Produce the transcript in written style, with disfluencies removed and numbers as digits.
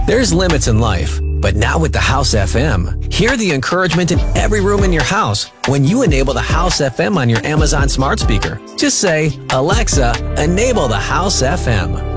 There's limits in life, but now with the House FM, hear the encouragement in every room in your house when you enable the House FM on your Amazon smart speaker. Just say, Alexa, enable the House FM.